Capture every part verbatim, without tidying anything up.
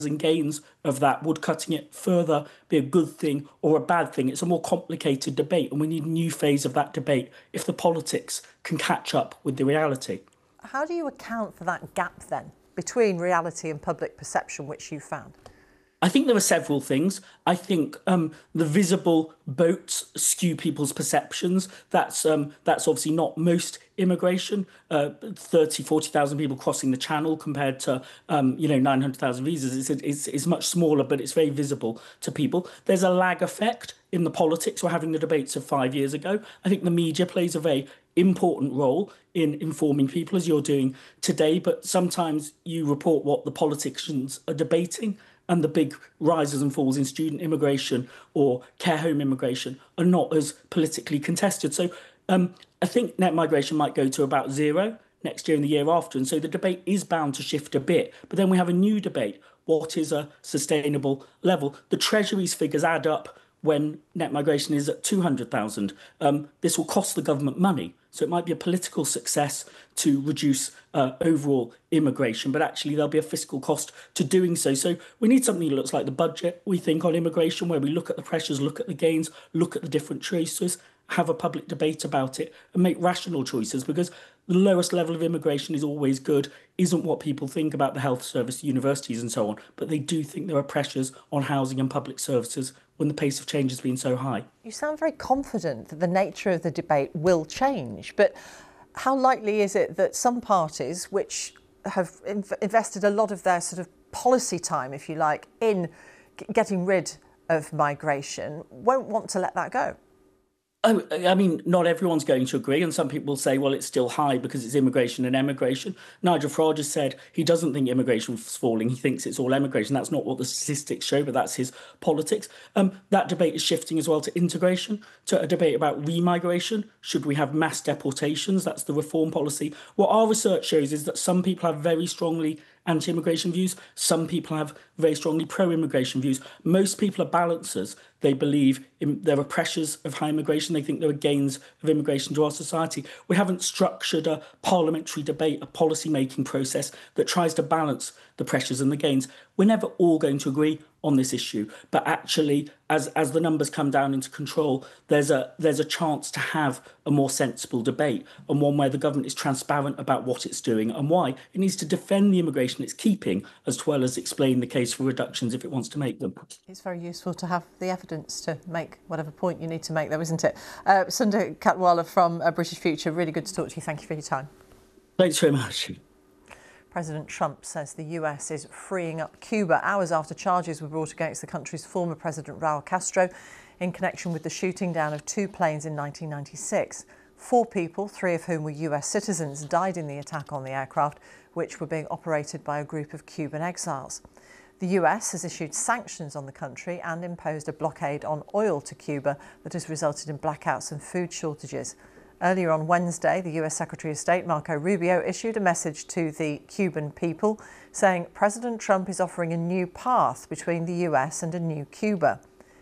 and gains of that. Would cutting it further be a good thing or a bad thing? It's a more complicated debate, and we need a new phase of that debate if the politics can catch up with the reality. How do you account for that gap then between reality and public perception, which you found? I think there are several things. I think um, the visible boats skew people's perceptions. That's um, that's obviously not most immigration. Uh, thirty, forty thousand people crossing the channel compared to um, you know nine hundred thousand visas. It's, it's, it's much smaller, but it's very visible to people. There's a lag effect in the politics. We're having the debates of five years ago. I think the media plays a very important role in informing people, as you're doing today. But sometimes you report what the politicians are debating, and the big rises and falls in student immigration or care home immigration are not as politically contested. So um, I think net migration might go to about zero next year and the year after. And so the debate is bound to shift a bit. But then we have a new debate. What is a sustainable level? The Treasury's figures add up when net migration is at two hundred thousand. Um, this will cost the government money. So it might be a political success to reduce uh, overall immigration, but actually there'll be a fiscal cost to doing so. So we need something that looks like the budget, we think, on immigration, where we look at the pressures, look at the gains, look at the different choices, have a public debate about it and make rational choices, because the lowest level of immigration is always good, isn't what people think about the health service, universities and so on, but they do think there are pressures on housing and public services when the pace of change has been so high. You sound very confident that the nature of the debate will change, but how likely is it that some parties which have inv- invested a lot of their sort of policy time, if you like, in g- getting rid of migration won't want to let that go? Oh, I mean, not everyone's going to agree, and some people will say, well, it's still high because it's immigration and emigration. Nigel Farage has said he doesn't think immigration is falling. He thinks it's all emigration. That's not what the statistics show, but that's his politics. Um, that debate is shifting as well to integration, to a debate about remigration. Should we have mass deportations? That's the reform policy. What our research shows is that some people have very strongly anti-immigration views. Some people have very strongly pro-immigration views. Most people are balancers. They believe in, there are pressures of high immigration. They think there are gains of immigration to our society. We haven't structured a parliamentary debate, a policy-making process that tries to balance the pressures and the gains. We're never all going to agree on this issue, but actually, as as the numbers come down into control, there's a there's a chance to have a more sensible debate, and one where the government is transparent about what it's doing and why. It needs to defend the immigration it's keeping, as well as explain the case for reductions if it wants to make them. It's very useful to have the evidence to make whatever point you need to make, though, isn't it? Uh, Sundar Katwala from uh, British Future, really good to talk to you. Thank you for your time. Thanks very much. President Trump says the U S is freeing up Cuba hours after charges were brought against the country's former president Raul Castro in connection with the shooting down of two planes in nineteen ninety-six. Four people, three of whom were U S citizens, died in the attack on the aircraft, which were being operated by a group of Cuban exiles. The U S has issued sanctions on the country and imposed a blockade on oil to Cuba that has resulted in blackouts and food shortages. Earlier on Wednesday, the U S Secretary of State, Marco Rubio, issued a message to the Cuban people saying President Trump is offering a new path between the U S and a new Cuba.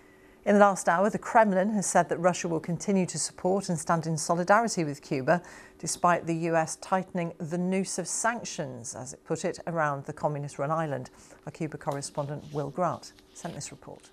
In the last hour, the Kremlin has said that Russia will continue to support and stand in solidarity with Cuba, despite the U S tightening the noose of sanctions, as it put it, around the communist-run island. Our Cuba correspondent, Will Grant, sent this report.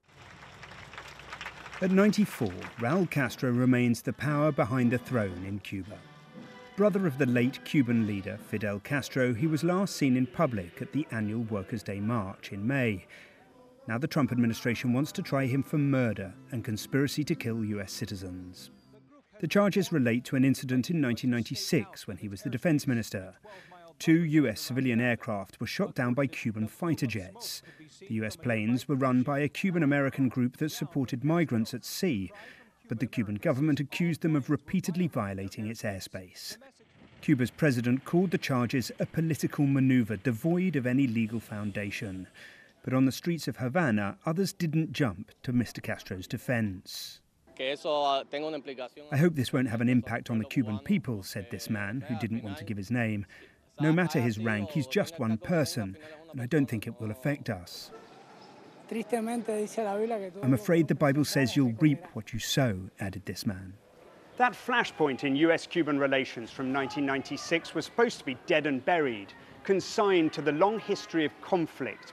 At ninety-four, Raul Castro remains the power behind the throne in Cuba. Brother of the late Cuban leader Fidel Castro, he was last seen in public at the annual Workers' Day March in May. Now the Trump administration wants to try him for murder and conspiracy to kill U S citizens. The charges relate to an incident in nineteen ninety-six when he was the defense minister. Two U S civilian aircraft were shot down by Cuban fighter jets. The U S planes were run by a Cuban-American group that supported migrants at sea, but the Cuban government accused them of repeatedly violating its airspace. Cuba's president called the charges a political maneuver devoid of any legal foundation. But on the streets of Havana, others didn't jump to Mister Castro's defense. I hope this won't have an impact on the Cuban people, said this man, who didn't want to give his name. No matter his rank, he's just one person, and I don't think it will affect us. I'm afraid the Bible says you'll reap what you sow, added this man. That flashpoint in U S-Cuban relations from nineteen ninety-six was supposed to be dead and buried, consigned to the long history of conflict